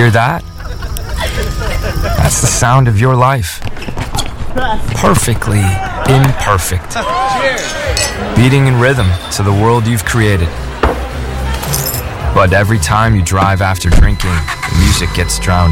Hear that? That's the sound of your life. Perfectly imperfect. Beating in rhythm to the world you've created. But every time you drive after drinking, the music gets drowned